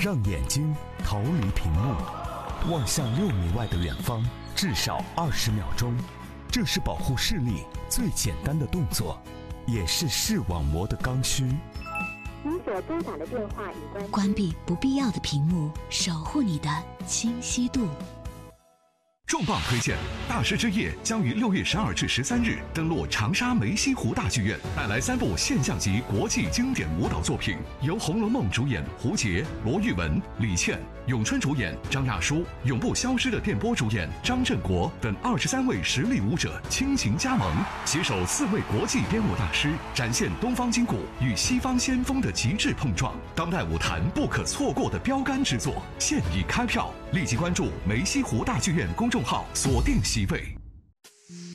让眼睛逃离屏幕，望向6米外的远方，至少20秒钟。这是保护视力最简单的动作，也是视网膜的刚需。 您所拨打的电话已关闭不必要的屏幕，守护你的清晰度。 重磅推荐，大师之夜将于6月12至13日登陆长沙梅溪湖大剧院，带来3部现象级国际经典舞蹈作品，由《红楼梦》主演胡洁、罗玉雯、李倩，咏春主演张亚舒，永不消失的电波主演张振国等23位实力舞者倾情加盟，携手4位国际编舞大师，展现东方筋骨与西方先锋的极致碰撞，当代舞坛不可错过的标杆之作，现已开票，立即关注梅溪湖大剧院公众号，锁定席位。